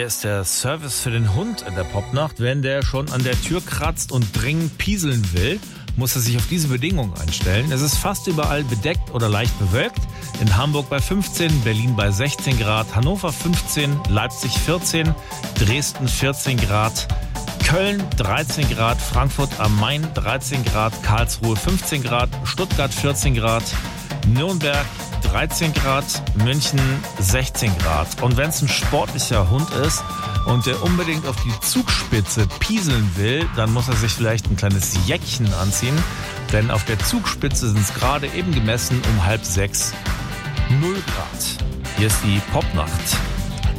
Hier ist der Service für den Hund in der Popnacht. Wenn der schon an der Tür kratzt und dringend pieseln will, muss er sich auf diese Bedingungen einstellen. Es ist fast überall bedeckt oder leicht bewölkt. In Hamburg bei 15, Berlin bei 16 Grad, Hannover 15, Leipzig 14, Dresden 14 Grad, Köln 13 Grad, Frankfurt am Main 13 Grad, Karlsruhe 15 Grad, Stuttgart 14 Grad, Nürnberg 13 Grad, München 16 Grad. Und wenn es ein sportlicher Hund ist und der unbedingt auf die Zugspitze pieseln will, dann muss er sich vielleicht ein kleines Jäckchen anziehen. Denn auf der Zugspitze sind es gerade eben gemessen um 5:30 0 Grad. Hier ist die Popnacht.